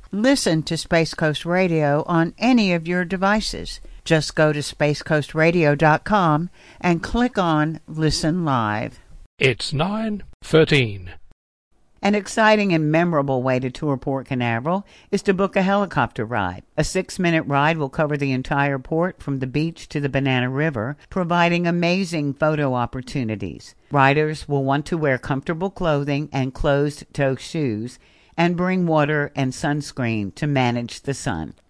Listen to Space Coast Radio on any of your devices. Just go to spacecoastradio.com and click on Listen Live. It's 9:13. An exciting and memorable way to tour Port Canaveral is to book a helicopter ride. A 6-minute ride will cover the entire port from the beach to the Banana River, providing amazing photo opportunities. Riders will want to wear comfortable clothing and closed-toe shoes and bring water and sunscreen to manage the sun.